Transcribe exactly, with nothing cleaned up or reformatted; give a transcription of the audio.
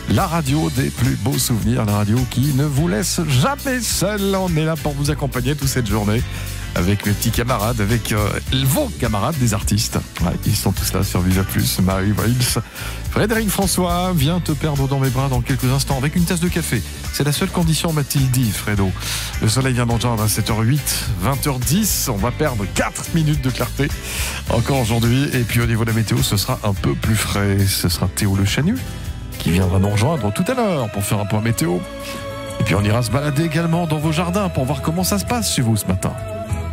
La radio des plus beaux souvenirs, la radio qui ne vous laisse jamais seul. On est là pour vous accompagner toute cette journée avec mes petits camarades, avec euh, vos camarades des artistes. Ouais, ils sont tous là sur Viva Plus, Marie Wills. Frédéric François vient te perdre dans mes bras dans quelques instants avec une tasse de café. C'est la seule condition, m'a-t-il dit, Fredo. Le soleil vient d'entendre à sept heures huit, vingt heures dix. On va perdre quatre minutes de clarté encore aujourd'hui. Et puis au niveau de la météo, ce sera un peu plus frais. Ce sera Théo Le Chanu qui viendra nous rejoindre tout à l'heure pour faire un point météo. Et puis on ira se balader également dans vos jardins pour voir comment ça se passe chez vous ce matin.